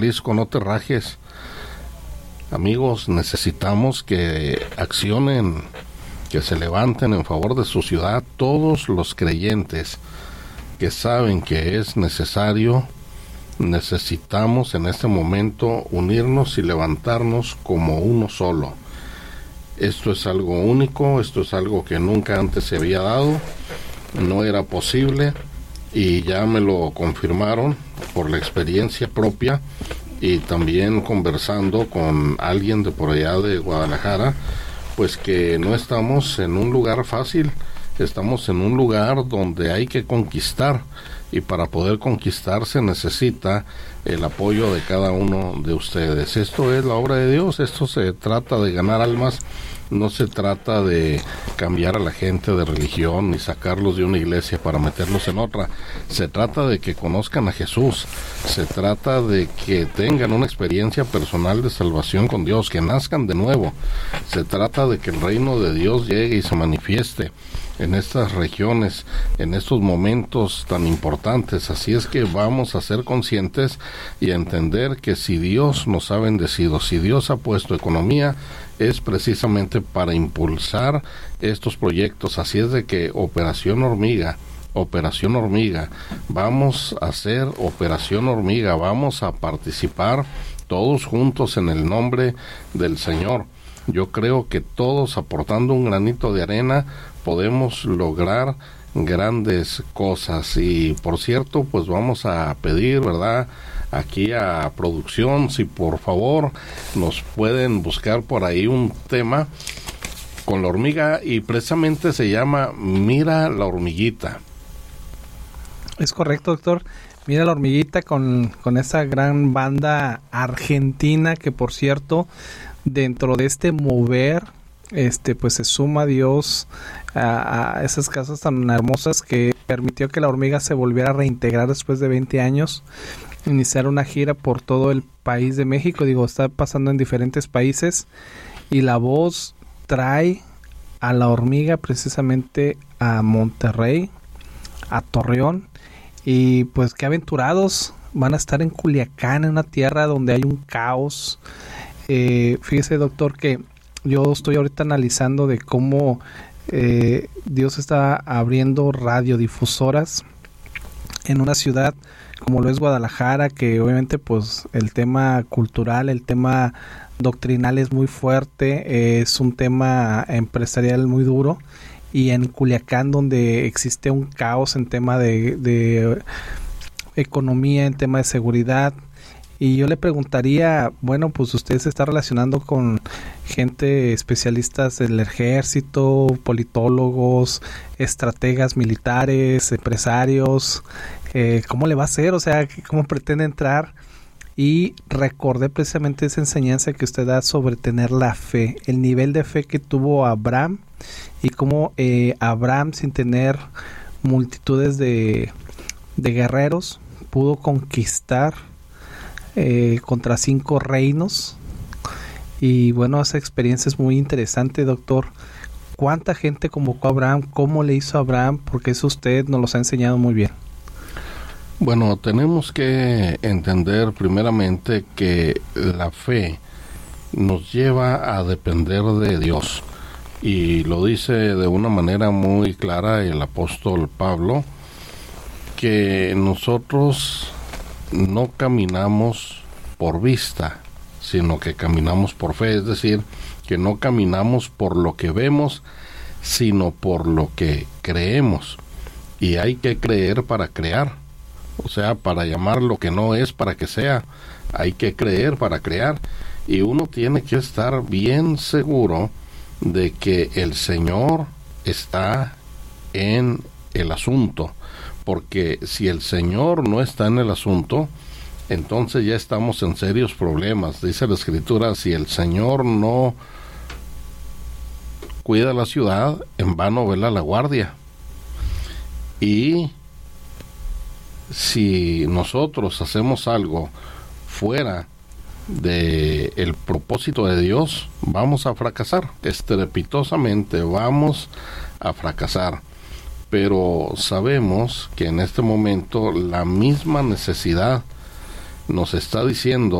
Jalisco, no te rajes. Amigos, necesitamos que accionen, que se levanten en favor de su ciudad todos los creyentes que saben que es necesario. Necesitamos en este momento unirnos y levantarnos como uno solo. Esto es algo único, esto es algo que nunca antes se había dado, no era posible y ya me lo confirmaron por la experiencia propia y también conversando con alguien de por allá de Guadalajara, pues que no estamos en un lugar fácil, estamos en un lugar donde hay que conquistar y para poder conquistar se necesita el apoyo de cada uno de ustedes. Esto es la obra de Dios, esto se trata de ganar almas, no se trata de cambiar a la gente de religión ni sacarlos de una iglesia para meterlos en otra. Se trata de que conozcan a Jesús, se trata de que tengan una experiencia personal de salvación con Dios, que nazcan de nuevo. Se trata de que el reino de Dios llegue y se manifieste en estas regiones, en estos momentos tan importantes. Así es que vamos a ser conscientes y a entender que si Dios nos ha bendecido, si Dios ha puesto economía, es precisamente para impulsar estos proyectos. Así es de que Operación Hormiga, vamos a hacer Operación Hormiga, vamos a participar todos juntos en el nombre del Señor. Yo creo que todos aportando un granito de arena podemos lograr grandes cosas. Y por cierto, pues vamos a pedir, ¿verdad?, aquí a producción, si por favor nos pueden buscar por ahí un tema con la hormiga, y precisamente se llama Mira la hormiguita. Es correcto, doctor. Mira la hormiguita con esa gran banda argentina que, por cierto, dentro de este mover, pues se suma Dios a esas casas tan hermosas que permitió que la hormiga se volviera a reintegrar después de 20 años, iniciar una gira por todo el país de México. Digo, está pasando en diferentes países y la voz trae a la hormiga precisamente a Monterrey, a Torreón, y pues qué aventurados van a estar en Culiacán, en una tierra donde hay un caos. Fíjese, doctor, que yo estoy ahorita analizando de cómo Dios está abriendo radiodifusoras en una ciudad como lo es Guadalajara, que obviamente pues el tema cultural, el tema doctrinal es muy fuerte, es un tema empresarial muy duro, y en Culiacán, donde existe un caos en tema de economía, en tema de seguridad. Y yo le preguntaría, bueno, pues usted se está relacionando con gente especialistas del ejército, politólogos, estrategas militares, empresarios. ¿Cómo le va a hacer? O sea, ¿cómo pretende entrar? Y recordé precisamente esa enseñanza que usted da sobre tener la fe, el nivel de fe que tuvo Abraham, y cómo Abraham, sin tener multitudes de guerreros, pudo conquistar contra 5 reinos. Y bueno, esa experiencia es muy interesante, doctor. ¿Cuánta gente convocó a Abraham? ¿Cómo le hizo a Abraham? Porque eso usted nos los ha enseñado muy bien. Bueno, tenemos que entender primeramente que la fe nos lleva a depender de Dios, y lo dice de una manera muy clara el apóstol Pablo, que nosotros no caminamos por vista, sino que caminamos por fe. Es decir, que no caminamos por lo que vemos, sino por lo que creemos. Y hay que creer para crear, o sea, para llamar lo que no es para que sea. Hay que creer para crear, y uno tiene que estar bien seguro de que el Señor está en el asunto, porque si el Señor no está en el asunto, entonces ya estamos en serios problemas. Dice la Escritura, si el Señor no cuida la ciudad, en vano vela la guardia. Y si nosotros hacemos algo fuera de el propósito de Dios, vamos a fracasar, estrepitosamente vamos a fracasar. Pero sabemos que en este momento la misma necesidad nos está diciendo